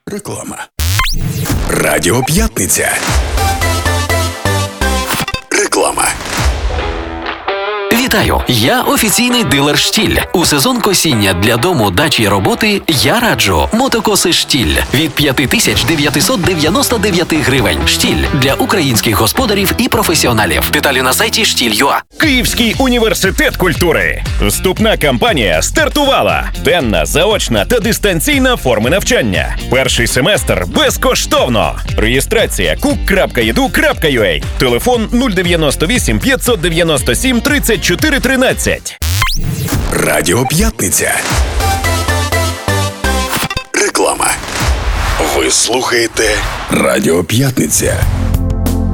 Реклама. Радіо П'ятниця. Реклама. Вітаю! Я офіційний дилер «Штіль». У сезон косіння для дому, дачі й роботи я раджу мотокоси «Штіль» від 5999 гривень. «Штіль» для українських господарів і професіоналів. Деталі на сайті штіль.ua. Київський університет культури. Вступна кампанія стартувала. Денна, заочна та дистанційна форми навчання. Перший семестр безкоштовно. Реєстрація cook.edu.ua. Телефон 098 597 34 13. Радіо П'ятниця. Реклама. Ви слухаєте Радіо П'ятниця.